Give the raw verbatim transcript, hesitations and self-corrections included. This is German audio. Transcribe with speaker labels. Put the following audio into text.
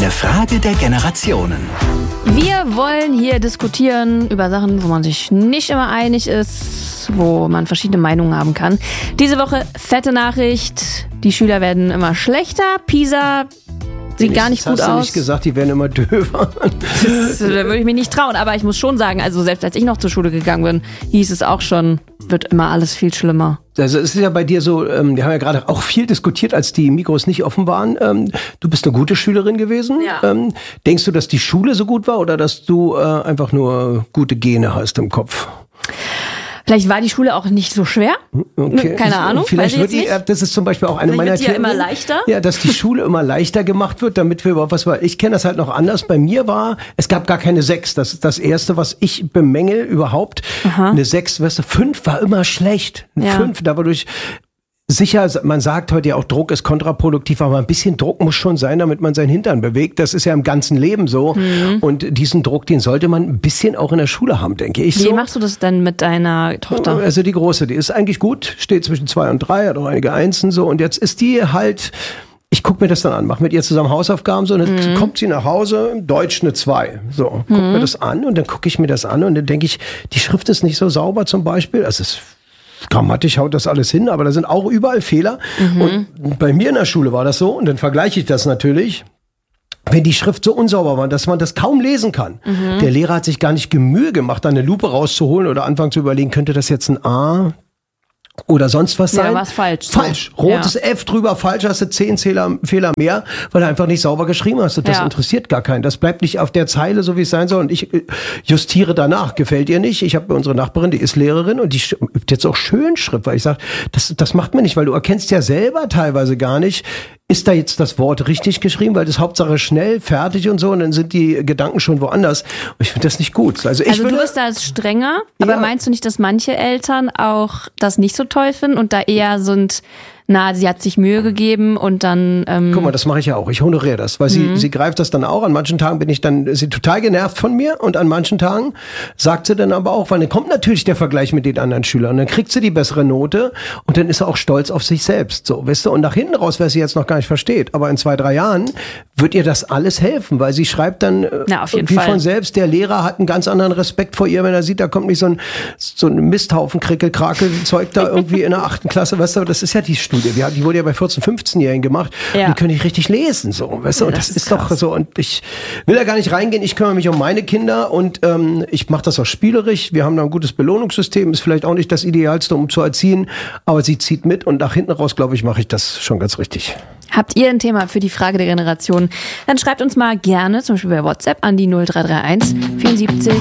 Speaker 1: Eine Frage der Generationen.
Speaker 2: Wir wollen hier diskutieren über Sachen, wo man sich nicht immer einig ist, wo man verschiedene Meinungen haben kann. Diese Woche fette Nachricht, die Schüler werden immer schlechter, PISA sieht gar nicht gut aus.
Speaker 3: Hast du nicht gesagt, die werden immer döver?
Speaker 2: Das, da würde ich mich nicht trauen, aber ich muss schon sagen, also selbst als ich noch zur Schule gegangen bin, hieß es auch schon, wird immer alles viel schlimmer.
Speaker 3: Also es ist ja bei dir so, ähm, wir haben ja gerade auch viel diskutiert, als die Mikros nicht offen waren. Ähm, du bist eine gute Schülerin gewesen.
Speaker 2: Ja.
Speaker 3: Ähm, denkst du, dass die Schule so gut war oder dass du äh, einfach nur gute Gene hast im Kopf?
Speaker 2: Vielleicht war die Schule auch nicht so schwer.
Speaker 3: Okay.
Speaker 2: Keine Ahnung.
Speaker 3: Vielleicht
Speaker 2: weiß ich
Speaker 3: wird
Speaker 2: jetzt
Speaker 3: die, das ist zum Beispiel auch eine
Speaker 2: Vielleicht
Speaker 3: meiner
Speaker 2: wird die ja
Speaker 3: Theorien.
Speaker 2: immer leichter.
Speaker 3: Ja, dass die Schule immer leichter gemacht wird, damit wir überhaupt was war. Ich kenne das halt noch anders. Bei mir war, es gab gar keine sechs. Das ist das Erste, was ich bemängel überhaupt.
Speaker 2: Aha.
Speaker 3: Eine sechs, weißt du, fünf war immer schlecht. Eine
Speaker 2: Ja.
Speaker 3: fünf, da war durch. Sicher, man sagt heute ja auch, Druck ist kontraproduktiv, aber ein bisschen Druck muss schon sein, damit man seinen Hintern bewegt. Das ist ja im ganzen Leben so. Mhm. Und diesen Druck, den sollte man ein bisschen auch in der Schule haben, denke ich.
Speaker 2: Wie
Speaker 3: so.
Speaker 2: machst du das denn mit deiner Tochter?
Speaker 3: Also die Große, die ist eigentlich gut, steht zwischen zwei und drei, hat auch einige Einsen so. Und jetzt ist die halt, ich gucke mir das dann an, mache mit ihr zusammen Hausaufgaben so. Und dann mhm. kommt sie nach Hause, Deutsch eine zwei. So, guck mhm. mir das an und dann gucke ich mir das an und dann denke ich, die Schrift ist nicht so sauber zum Beispiel. Es ist grammatisch haut das alles hin, aber da sind auch überall Fehler. Mhm. Und bei mir in der Schule war das so, und dann vergleiche ich das natürlich, wenn die Schrift so unsauber war, dass man das kaum lesen kann. Mhm. Der Lehrer hat sich gar nicht Mühe gemacht, da eine Lupe rauszuholen oder anfangen zu überlegen, könnte das jetzt ein A oder sonst was sein?
Speaker 2: Ja, was falsch.
Speaker 3: Falsch. Rotes ja. F drüber, falsch, hast du zehn Fehler, Fehler mehr, weil du einfach nicht sauber geschrieben hast. Und das
Speaker 2: ja.
Speaker 3: interessiert gar keinen. Das bleibt nicht auf der Zeile, so wie es sein soll. Und ich justiere danach. Gefällt ihr nicht? Ich habe unsere Nachbarin, die ist Lehrerin und die übt jetzt auch Schönschrift, weil ich sage, das, das macht mir nicht, weil du erkennst ja selber teilweise gar nicht, ist da jetzt das Wort richtig geschrieben, weil das Hauptsache schnell, fertig und so, und dann sind die Gedanken schon woanders. Und ich finde das nicht gut. Also, ich
Speaker 2: also
Speaker 3: würde,
Speaker 2: du bist da als strenger, aber
Speaker 3: ja.
Speaker 2: meinst du nicht, dass manche Eltern auch das nicht so toll finden und da eher sind, na, sie hat sich Mühe gegeben und dann... Ähm
Speaker 3: Guck mal, das mache ich ja auch. Ich honoriere das, weil sie,
Speaker 2: mhm.
Speaker 3: sie greift das dann auch. An manchen Tagen bin ich dann, ist sie total genervt von mir, und an manchen Tagen sagt sie dann aber auch, weil dann kommt natürlich der Vergleich mit den anderen Schülern und dann kriegt sie die bessere Note und dann ist sie auch stolz auf sich selbst, so, weißt du? Und nach hinten raus, wer sie jetzt noch gar nicht versteht, aber in zwei, drei Jahren wird ihr das alles helfen, weil sie schreibt dann
Speaker 2: Na, auf jeden
Speaker 3: wie
Speaker 2: Fall.
Speaker 3: von selbst, der Lehrer hat einen ganz anderen Respekt vor ihr, wenn er sieht, da kommt nicht so ein, so ein Misthaufen, Krickel, Krakel, Zeug da irgendwie in der achten Klasse, weißt du? Das ist ja die Studie, die, die wurde ja bei vierzehn-, fünfzehnjährigen gemacht,
Speaker 2: ja.
Speaker 3: die können nicht richtig lesen, so, weißt du,
Speaker 2: ja,
Speaker 3: und
Speaker 2: das,
Speaker 3: das,
Speaker 2: das
Speaker 3: ist, ist doch so, und ich will da gar nicht reingehen, ich kümmere mich um meine Kinder und ähm, ich mache das auch spielerisch, wir haben da ein gutes Belohnungssystem, ist vielleicht auch nicht das Idealste, um zu erziehen, aber sie zieht mit und nach hinten raus, glaube ich, mache ich das schon ganz richtig.
Speaker 2: Habt ihr ein Thema für die Frage der Generation? Dann schreibt uns mal gerne, zum Beispiel bei WhatsApp, an die null drei drei eins vierundsiebzig